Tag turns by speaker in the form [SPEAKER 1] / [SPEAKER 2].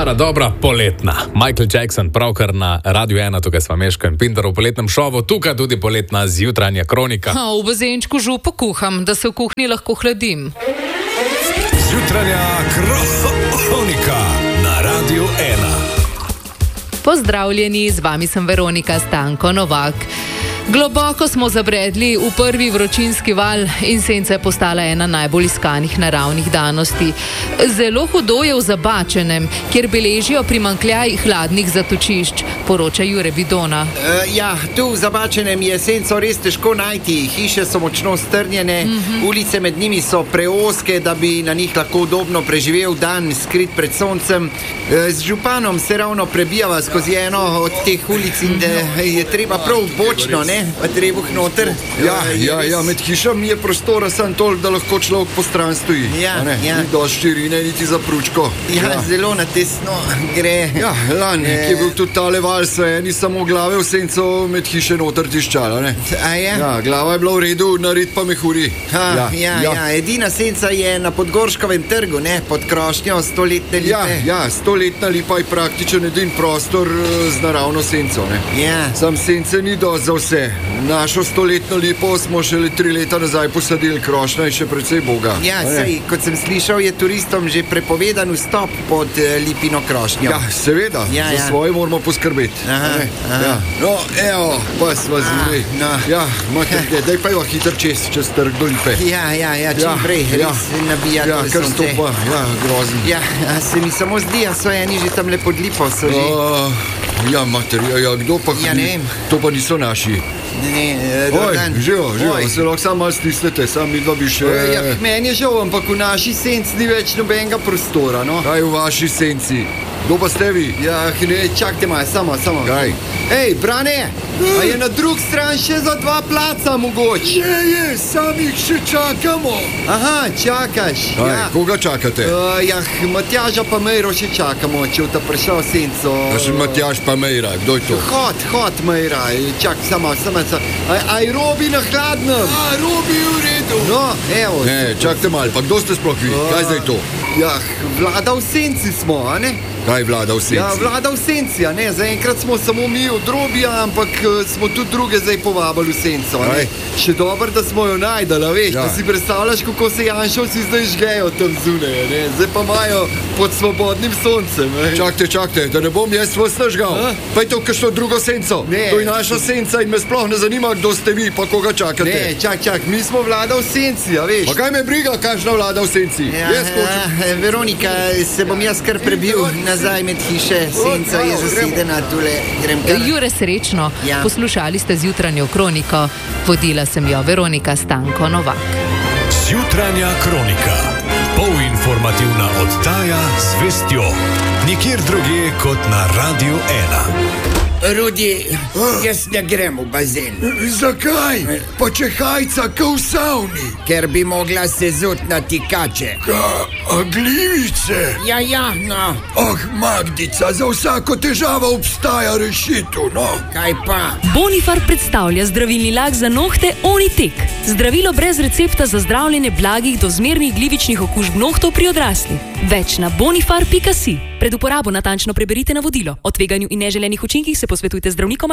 [SPEAKER 1] dobra poletna. Michael Jackson pravkar na Radiu 1, tukaj sva Meško in Pintar v poletnem šovu, tukaj tudi poletna zjutranja kronika.
[SPEAKER 2] V bazenčku župo kuham, da se v kuhinji lahko hladim.
[SPEAKER 3] Zjutranja kronika na Radiu 1.
[SPEAKER 2] Pozdravljeni, z vami sem Veronika Stanko Novak. Globoko smo zabredli v prvi vročinski val in senca je postala ena najbolj iskanih naravnih danosti. Zelo hudo je v Zabačenem, kjer beležijo primanjkljaj hladnih zatočišč, poroča Jure Vidona.
[SPEAKER 4] Tu v Zabačenem je senco res težko najti. Hiše so močno strnjene, ulice med njimi so preozke, da bi na njih lahko udobno preživel dan, skrit pred soncem. Z županom se ravno prebijava skozi eno od teh ulic in je treba prav bočno, ne? Pa trebuh noter.
[SPEAKER 5] Ja, med hišami je prostora samo toliko, da lahko človek po stran stoji. Ni dosti širine, niti za pručko.
[SPEAKER 4] Zelo na tesno gre.
[SPEAKER 5] Lani, ki je bil tudi tale val, so eni samo glave v senco med hiše noter tiščala, ne? Glava je bila v redu, nared pa mehuri.
[SPEAKER 4] Edina senca je na Podgorškovem trgu, ne? Pod krošnjo stoletne lipe.
[SPEAKER 5] Stoletna lipa je praktičen edin prostor z naravno senco, ne? Sam sence ni dosti za vse. Našo stoletno lipo smo šele 3 leta nazaj posadili, krošnja je še precej boga.
[SPEAKER 4] Kot sem slišal, je turistom že prepovedan vstop pod lipino krošnjo.
[SPEAKER 5] Seveda, za svoje moramo poskrbeti. No, evo, pa sva zunaj. Daj pa jo hitro čez trg do lipe.
[SPEAKER 4] Čim prej, res nabija sonce.
[SPEAKER 5] Kar stopa, grozen.
[SPEAKER 4] Se mi samo zdi, so eni že tam le pod lipo, so že.
[SPEAKER 5] Kdo pa to pa niso naši. Živo, se lahko samo malo stisnete, sam mi dva bi še...
[SPEAKER 4] Meni je žal, ampak v naši senci ni več nobenega prostora, no.
[SPEAKER 5] Kaj v vaši senci? Kdo pa ste vi?
[SPEAKER 4] Čakajte malo, samo.
[SPEAKER 5] Kaj?
[SPEAKER 4] Ej, Brane, a je na drug stran še za 2 placa mogoč?
[SPEAKER 5] Je, sami jih še čakamo.
[SPEAKER 4] Aha, čakaš.
[SPEAKER 5] Koga čakate?
[SPEAKER 4] Matjaža pa Mejro še čakamo, če v ta prišel senco.
[SPEAKER 5] Matjaž pa Mejra, kdo je to?
[SPEAKER 4] Hod Mejra, čak, samo. Aj Robi na hladnem.
[SPEAKER 5] Robi v redu.
[SPEAKER 4] No, evo.
[SPEAKER 5] Čakajte malo, pa kdo ste sploh vi? Kaj zdaj to?
[SPEAKER 4] Vlada v senci smo, a ne?
[SPEAKER 5] Kaj vlada v senci?
[SPEAKER 4] Vlada v senci, a ne? Zaenkrat smo samo mi od Robija, ampak smo tudi druge zdaj povabili v senco, a ne? Še dobro, da smo jo najdali, veš, da si predstavljaš, kako se Janšovci zdaj žgejo tam zunaj, ne? Zdaj pa imajo pod svobodnim soncem, ne?
[SPEAKER 5] Čakajte, da ne bom jaz vas nažgal. Pa je to kakšno drugo senco? To je naša senca in me sploh ne zanima, kdo ste vi, pa koga čakate.
[SPEAKER 4] Ne, čak, mi smo vlada v senci, a veš?
[SPEAKER 5] Pa kaj me briga, kakšna vlada v senci?
[SPEAKER 4] Veronika, se bom jaz kar prebil nazaj med hiše, senca je zasedena, tule grem kar.
[SPEAKER 2] Jure, srečno, poslušali ste zjutranjo kroniko, vodila sem jo Veronika Stanko Novak.
[SPEAKER 3] Zjutranja kronika, polinformativna oddaja z vestjo, nikjer drugje kot na Radiu 1.
[SPEAKER 4] Rudi, jaz ne grem v bazen.
[SPEAKER 5] Zakaj? Pa če hajca ka v savni.
[SPEAKER 4] Ker bi mogla se zutnati kače.
[SPEAKER 5] Glivice?
[SPEAKER 4] No.
[SPEAKER 5] Magdica, za vsako težavo obstaja rešitev, no.
[SPEAKER 4] Kaj pa?
[SPEAKER 6] Bonifar predstavlja zdravilni lak za nohte Onitek. Zdravilo brez recepta za zdravljenje blagih do zmernih glivičnih okužb nohtov pri odraslih. Več na bonifar.si. Pred uporabo natančno preberite navodilo. O tveganju in neželenih učinkih se posvetujte z zdravnikom.